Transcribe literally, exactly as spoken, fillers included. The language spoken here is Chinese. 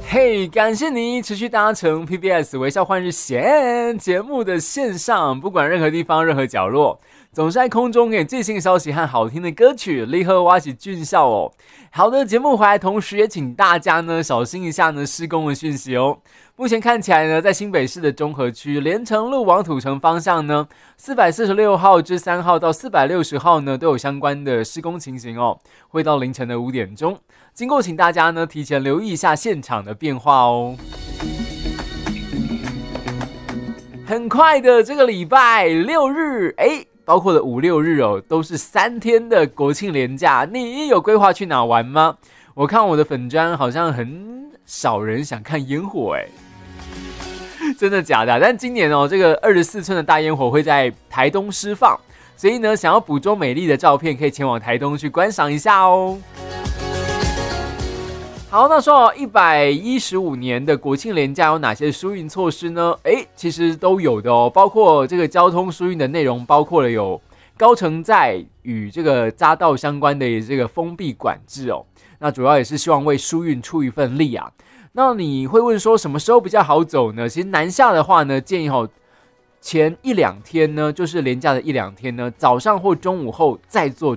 嘿、hey, 感谢你持续搭乘 P B S 微笑换日线节目的线上，不管任何地方任何角落，总是在空中给最新的消息和好听的歌曲，立刻挖起俊笑哦。好的，节目回来，同时也请大家呢小心一下呢施工的讯息哦。目前看起来呢，在新北市的中和区连城路往土城方向呢，四百四十六号之三号到四百六十号呢都有相关的施工情形哦，会到凌晨的五点钟。经过请大家呢提前留意一下现场的变化哦。很快的这个礼拜六日，哎，包括了五六日哦，都是三天的国庆连假，你有规划去哪玩吗？我看我的粉专好像很少人想看烟火哎，真的假的？但今年哦，这个二十四寸的大烟火会在台东释放，所以呢，想要捕捉美丽的照片，可以前往台东去观赏一下哦。好，那说一百一十五年的国庆连假有哪些疏运措施呢？诶，其实都有的哦，包括这个交通疏运的内容，包括了有高承载与这个匝道相关的这个封闭管制哦。那主要也是希望为疏运出一份力啊。那你会问说什么时候比较好走呢？其实南下的话呢，建议哦前一两天呢，就是连假的一两天呢，早上或中午后再做